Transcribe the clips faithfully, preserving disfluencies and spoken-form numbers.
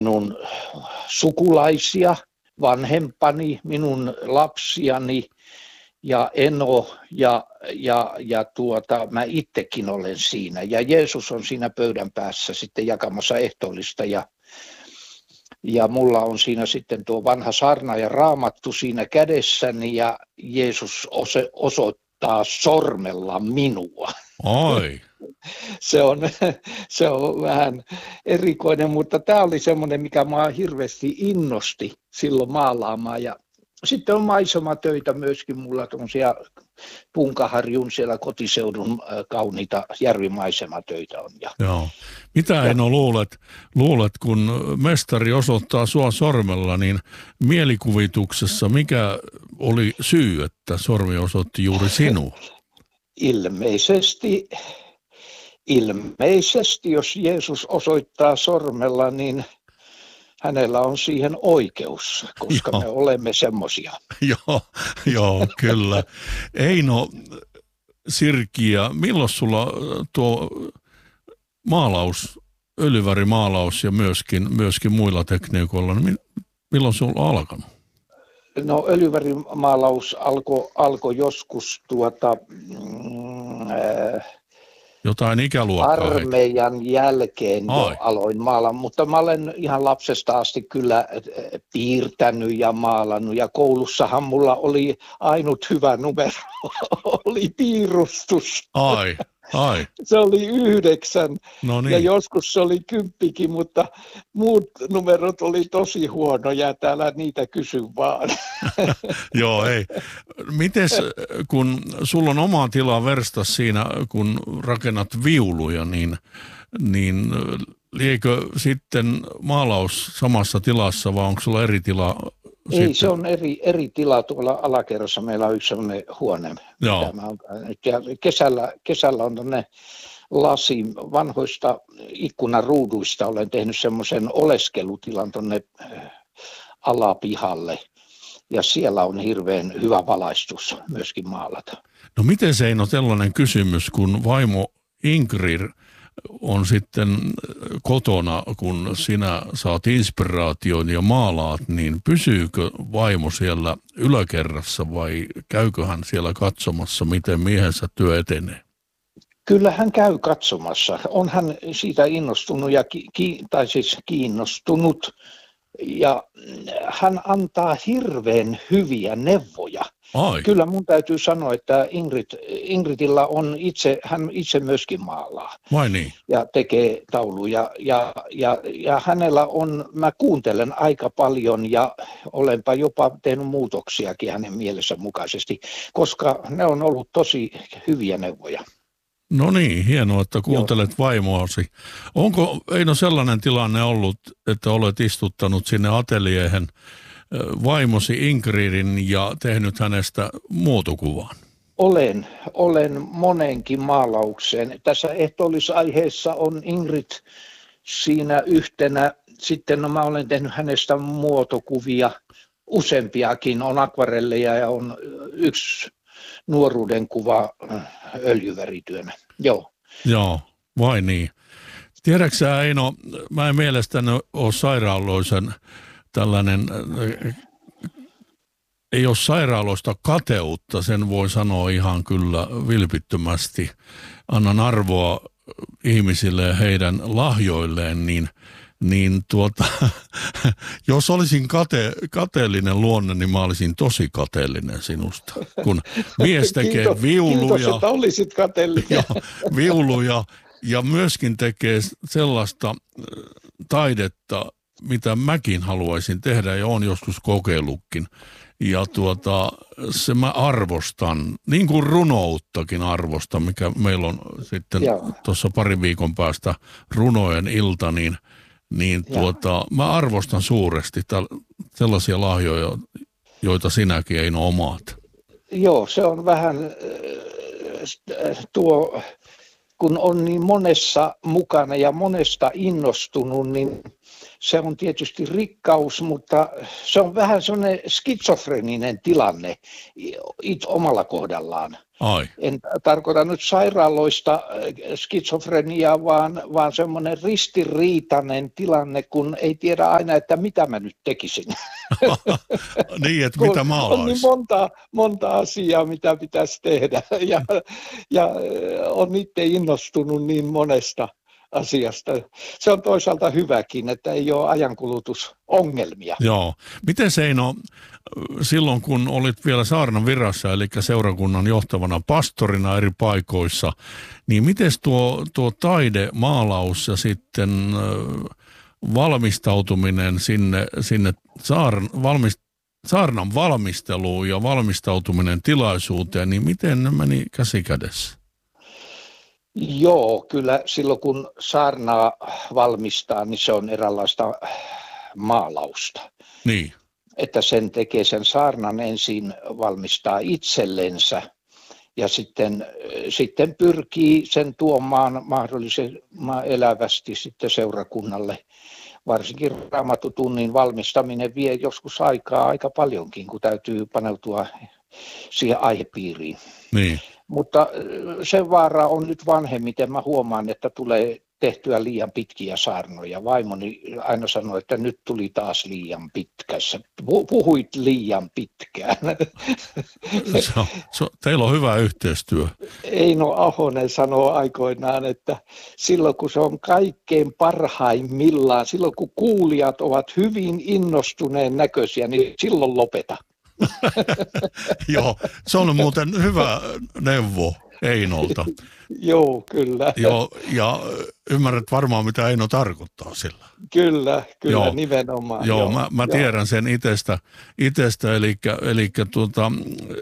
minun sukulaisia, vanhempani, minun lapsiani ja eno ja, ja, ja tuota, mä itsekin olen siinä. Ja Jeesus on siinä pöydän päässä sitten jakamassa ehtoollista ja, ja mulla on siinä sitten tuo vanha saarna ja raamattu siinä kädessäni ja Jeesus ose, osoittaa sormella minua. Oi. Se on, se on vähän erikoinen, mutta tämä oli semmoinen, mikä minua hirveästi innosti silloin maalaamaan. Ja sitten on maisematöitä myöskin, mulla tuommoisia Punkaharjun siellä kotiseudun kauniita järvimaisematöitä on. Ja, Joo. Mitä Eino luulet, luulet, kun mestari osoittaa sua sormella, niin mielikuvituksessa mikä oli syy, että sormi osoitti juuri sinua? Ilmeisesti, ilmeisesti, jos Jeesus osoittaa sormella, niin hänellä on siihen oikeus, koska me olemme semmoisia. Joo, joo, kyllä. Eino Sirkiä, milloin sulla tuo maalaus, öljyvärimaalaus ja myöskin, myöskin muilla tekniikoilla, niin milloin sulla on alkanut? No öljyvärimaalaus alkoi alko joskus tuota... Mm, äh, Jotain ikäluokkaa. Armeijan jälkeen jo aloin maalaa, mutta mä olen ihan lapsesta asti kyllä piirtänyt ja maalannut. Ja koulussahan mulla oli ainut hyvä numero, oli piirustus. Ai, ai. Se oli yhdeksän no niin. Ja joskus se oli kymppikin, mutta muut numerot oli tosi huonoja. Täällä niitä kysy vaan. Joo, ei. Mites, kun sulla on oma tila verstas siinä, kun rakennat viuluja, niin, niin liekö sitten maalaus samassa tilassa vai onko sulla eri tila? Ei, sitten? Se on eri, eri tila tuolla alakerrassa. Meillä on yksi sellainen huone. Joo. Ja kesällä, kesällä on tuonne lasi vanhoista ikkunaruuduista. Olen tehnyt semmoisen oleskelutilan tuonne alapihalle. Ja siellä on hirveän hyvä valaistus myöskin maalata. No miten se ei ole tällainen kysymys, kun vaimo Ingrid on sitten kotona, kun sinä saat inspiraation ja maalaat, niin pysyykö vaimo siellä yläkerrassa vai käykö hän siellä katsomassa, miten miehensä työ etenee? Kyllä hän käy katsomassa. On hän siitä innostunut ja ki- ki- tai siis kiinnostunut. Ja hän antaa hirveän hyviä neuvoja. Ai. Kyllä mun täytyy sanoa, että Ingrid, Ingridillä on itse, hän itse myöskin maalaa. Vai niin? Ja tekee tauluja. Ja, ja, ja hänellä on, mä kuuntelen aika paljon ja olenpa jopa tehnyt muutoksiakin hänen mielensä mukaisesti, koska ne on ollut tosi hyviä neuvoja. No niin, hienoa, että kuuntelet Joo. vaimoasi. Onko Eino sellainen tilanne ollut, että olet istuttanut sinne ateliehen vaimosi Ingridin ja tehnyt hänestä muotokuvan? Olen, olen monenkin maalaukseen. Tässä ehtoollisaiheessa on Ingrid siinä yhtenä. Sitten no, mä olen tehnyt hänestä muotokuvia, useampiakin. On akvarelleja ja on yksi nuoruuden kuva öljyvärityönä. Joo. Joo, vai niin. Tiedätkö sä, Eino, mä en mielestäni ole sairaaloisen tällainen, ei ole sairaaloista kateutta, sen voi sanoa ihan kyllä vilpittömästi. Annan arvoa ihmisille ja heidän lahjoilleen, niin Niin tuota, jos olisin kate, kateellinen luonne, niin mä olisin tosi kateellinen sinusta. Kun mies tekee kiitos, viuluja, kiitos, että olisit kateellinen. Ja, viuluja ja myöskin tekee sellaista taidetta, mitä mäkin haluaisin tehdä ja olen joskus kokeillutkin. Ja tuota, se mä arvostan, niin kuin runouttakin arvostan, mikä meillä on sitten tuossa parin viikon päästä runojen ilta, niin Niin tuota, mä arvostan suuresti täl- sellaisia lahjoja, joita sinäkin ei ole omaat. Joo, se on vähän äh, tuo, kun on niin monessa mukana ja monesta innostunut, niin se on tietysti rikkaus, mutta se on vähän sellainen skitsofreninen tilanne it omalla kohdallaan. Ai. En tarkoita nyt sairaaloista skitsofreniaa, vaan, vaan semmoinen ristiriitainen tilanne, kun ei tiedä aina, että mitä mä nyt tekisin. Niin, että mitä mä on niin monta, monta asiaa, mitä pitäisi tehdä, ja, ja on itse innostunut niin monesta asiasta. Se on toisaalta hyväkin, että ei ole ajankulutusongelmia. Joo. Miten Eino, silloin kun olit vielä saarnan virassa, eli seurakunnan johtavana pastorina eri paikoissa, niin miten tuo, tuo taide, maalaus ja sitten valmistautuminen sinne, sinne saarn, valmist, saarnan valmisteluun ja valmistautuminen tilaisuuteen, niin miten ne meni käsi kädessä? Joo, kyllä silloin kun saarnaa valmistaa, niin se on eräänlaista maalausta. Niin. Että sen tekee sen saarnan ensin valmistaa itsellensä ja sitten, sitten pyrkii sen tuomaan mahdollisimman elävästi sitten seurakunnalle. Varsinkin Raamattutunnin valmistaminen vie joskus aikaa aika paljonkin, kun täytyy paneutua siihen aihepiiriin. Niin. Mutta sen vaara on nyt vanhemmiten. Mä huomaan, että tulee tehtyä liian pitkiä saarnoja. Vaimoni aina sanoi, että nyt tuli taas liian pitkässä. Puhuit liian pitkään. Se on, se on, teillä on hyvä yhteistyö. Eino Ahonen sanoo aikoinaan, että silloin kun se on kaikkein parhaimmillaan, silloin kun kuulijat ovat hyvin innostuneen näköisiä, niin silloin lopeta. Joo, se on muuten hyvä neuvo Einolta. Joo, kyllä. Joo, ja ymmärrät varmaan, mitä Eino tarkoittaa sillä. Kyllä, kyllä, joo, nimenomaan. Joo, joo mä, mä joo. tiedän sen itsestä, itsestä eli, eli tuota,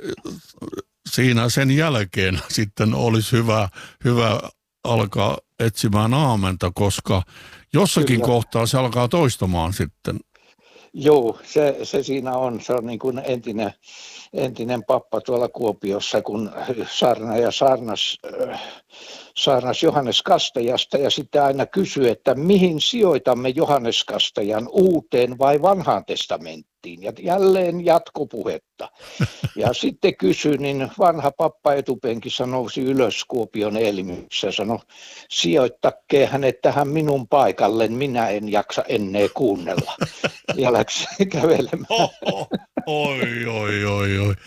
siinä sen jälkeen sitten olisi hyvä, hyvä alkaa etsimään aamenta, koska jossakin kyllä. kohtaa se alkaa toistamaan sitten. Joo, se, se siinä on. Se on niin kuin entinen, entinen pappa tuolla Kuopiossa, kun saarnaaja saarnas, saarnas Johannes Kastajasta ja sitten aina kysyi, että mihin sijoitamme Johannes Kastajan, Uuteen vai Vanhaan testamenttiin. Ja jälleen jatkopuhetta. Ja sitten kysyi, niin vanha pappa etupenkissä nousi ylös Kuopion Eelimyksessä ja sanoi, sijoittakee hänet tähän minun paikalleen, minä en jaksa ennen kuunnella. Ja läksi kävelemään. Oho, oi, oi, oi, oi.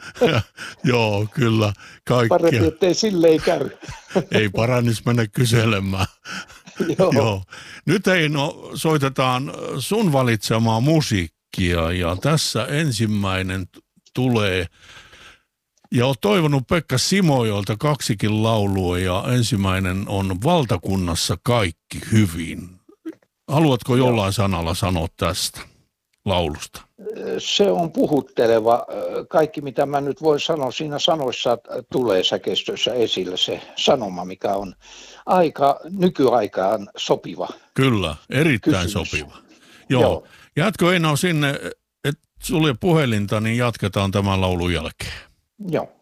Joo, kyllä. Kaikkia. Parempi, ettei silleen käy. Ei parannis mennä kyselemään. Joo. Joo. Nyt Eino, soitetaan sun valitsemaa musiikkia ja tässä ensimmäinen tulee. Ja olet toivonut Pekka Simojolta kaksikin laulua ja ensimmäinen on Valtakunnassa kaikki hyvin. Haluatko jollain sanalla sanoa tästä laulusta? Se on puhutteleva. Kaikki mitä mä nyt voin sanoa, siinä sanoissa tulee säkeistössä esille se sanoma, mikä on aika nykyaikaan sopiva. Kyllä, erittäin kysymys. Sopiva. Joo. Joo. Jatko Eino sinne, että sulje puhelinta, niin jatketaan tämän laulun jälkeen. Joo.